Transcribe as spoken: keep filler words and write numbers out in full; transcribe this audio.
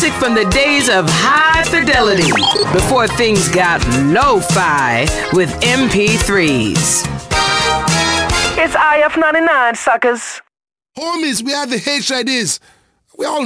music from the days of high fidelity, before things got lo-fi with M P threes. It's I F ninety-nine, suckers. Homies, we have the H I Ds. We all